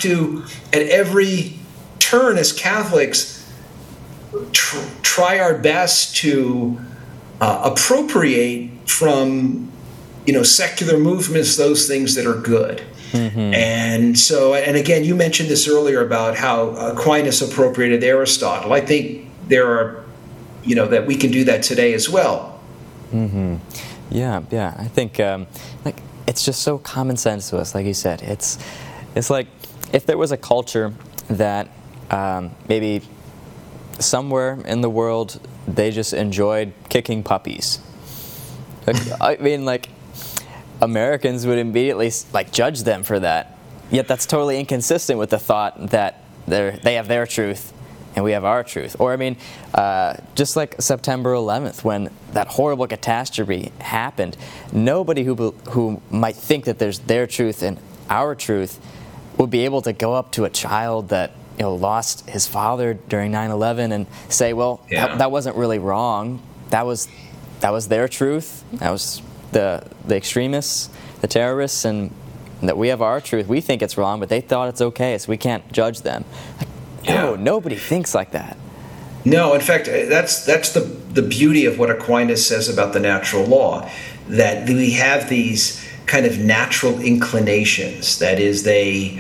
to, at every turn as Catholics, try our best to appropriate from, secular movements those things that are good. And so, and again, you mentioned this earlier about how Aquinas appropriated Aristotle. I think there are, that we can do that today as well. Yeah. I think it's just so common sense to us, like you said. It's like if there was a culture that maybe somewhere in the world they just enjoyed kicking puppies. I mean, Americans would immediately judge them for that. Yet that's totally inconsistent with the thought that they have their truth and we have our truth. Or just like September 11th, when that horrible catastrophe happened, nobody who might think that there's their truth and our truth would be able to go up to a child that lost his father during 9/11 and say, well, that wasn't really wrong. That was their truth. That was the extremists, the terrorists, and that we have our truth. We think it's wrong, but they thought it's okay, so we can't judge them. No, nobody thinks like that. No, in fact, that's the beauty of what Aquinas says about the natural law, that we have these kind of natural inclinations. That is, they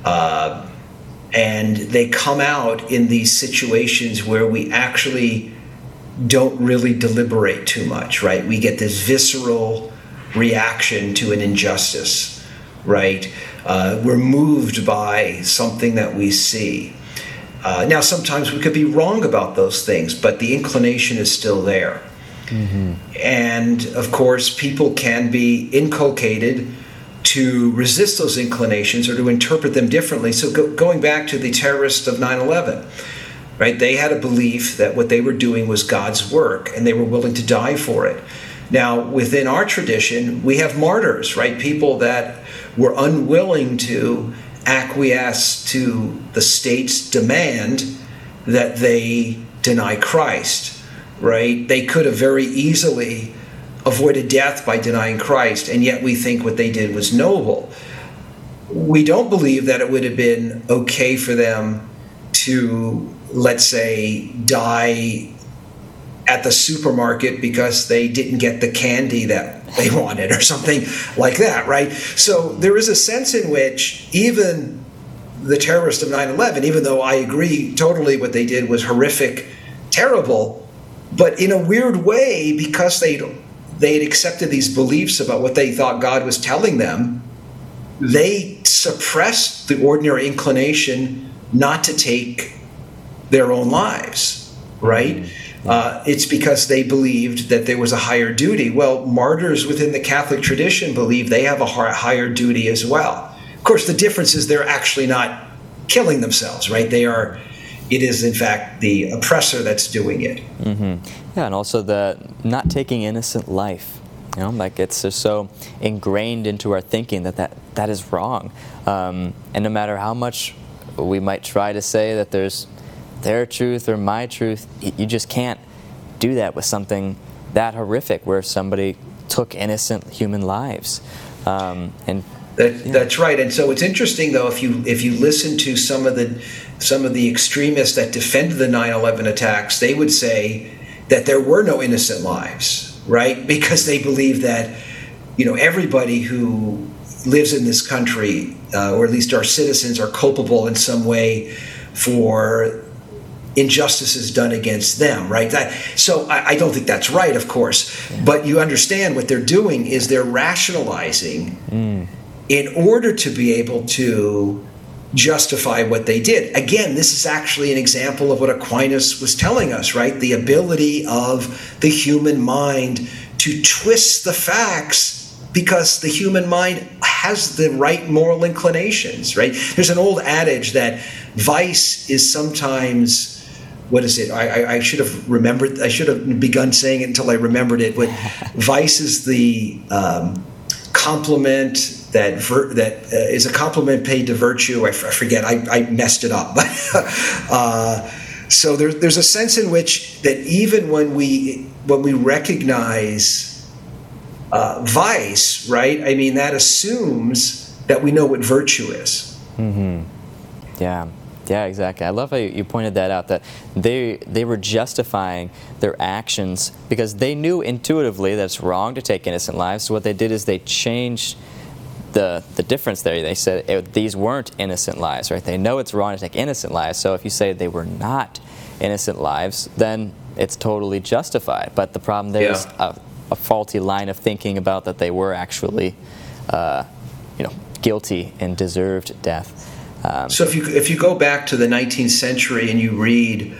come out in these situations where we actually don't really deliberate too much, right? We get this visceral reaction to an injustice, right? We're moved by something that we see. Now, sometimes we could be wrong about those things, but the inclination is still there. And, of course, people can be inculcated to resist those inclinations or to interpret them differently. So going back to the terrorists of 9/11, right? They had a belief that what they were doing was God's work, and they were willing to die for it. Now, within our tradition, we have martyrs, right? People that were unwilling to acquiesce to the state's demand that they deny Christ, right? They could have very easily avoided death by denying Christ, and yet we think what they did was noble. We don't believe that it would have been okay for them to, let's say, die at the supermarket because they didn't get the candy that they wanted or something like that, right? So there is a sense in which even the terrorists of 9/11, even though I agree totally what they did was horrific, terrible, but in a weird way, because they had accepted these beliefs about what they thought God was telling them, they suppressed the ordinary inclination not to take their own lives, right? It's because they believed that there was a higher duty. Well, martyrs within the Catholic tradition believe they have a higher duty as well. Of course, the difference is they're actually not killing themselves, right? It is, in fact, the oppressor that's doing it. Yeah, and also the not taking innocent life. It's just so ingrained into our thinking that is wrong. And no matter how much we might try to say that there's their truth or my truth, you just can't do that with something that horrific where somebody took innocent human lives. That's right. And so it's interesting, though, if you listen to some of the extremists that defended the 9/11 attacks, they would say that there were no innocent lives, right? Because they believe that everybody who lives in this country, or at least our citizens, are culpable in some way for injustices done against them, right? So I don't think that's right, of course, but you understand what they're doing is they're rationalizing in order to be able to justify what they did. Again, this is actually an example of what Aquinas was telling us, right? The ability of the human mind to twist the facts because the human mind has the right moral inclinations, right? There's an old adage that vice is sometimes, what is it? I should have remembered. I should have begun saying it until I remembered it. But vice is the compliment that is a compliment paid to virtue. I forget. I messed it up. So there's a sense in which that even when we recognize vice, right? I mean, that assumes that we know what virtue is. Yeah, yeah, exactly. I love how you pointed that out, that they were justifying their actions because they knew intuitively that it's wrong to take innocent lives. So what they did is they changed the difference there. They said these weren't innocent lives, right? They know it's wrong to take innocent lives. So if you say they were not innocent lives, then it's totally justified. But the problem there is a faulty line of thinking about that they were actually, guilty and deserved death. So if you go back to the 19th century and you read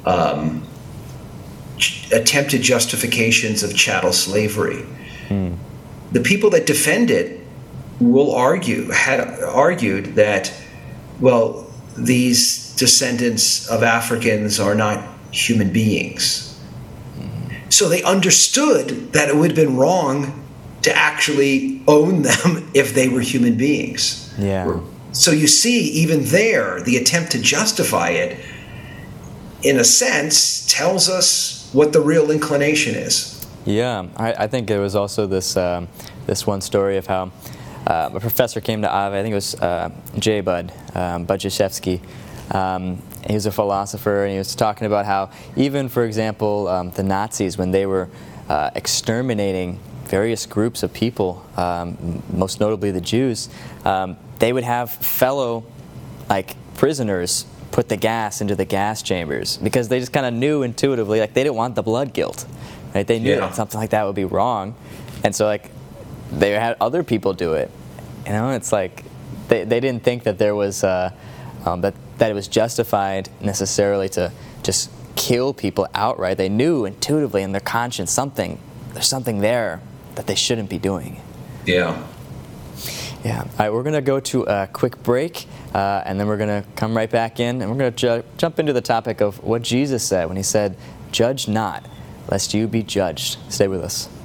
attempted justifications of chattel slavery, the people that defend it had argued that, well, these descendants of Africans are not human beings. So they understood that it would have been wrong to actually own them if they were human beings. Yeah. So you see, even there, the attempt to justify it, in a sense, tells us what the real inclination is. Yeah, I think there was also this one story of how a professor came to Ave. I think it was J. Budziszewski. He was a philosopher, and he was talking about how even, for example, the Nazis, when they were exterminating various groups of people, most notably the Jews, they would have fellow prisoners put the gas into the gas chambers because they just kind of knew intuitively, they didn't want the blood guilt, right? They knew that something like that would be wrong, and so they had other people do it. It's they didn't think that there was that it was justified necessarily to just kill people outright. They knew intuitively in their conscience there's something there that they shouldn't be doing. Yeah. Yeah. All right, we're going to go to a quick break, and then we're going to come right back in, and we're going to jump into the topic of what Jesus said when he said, "Judge not, lest you be judged." Stay with us.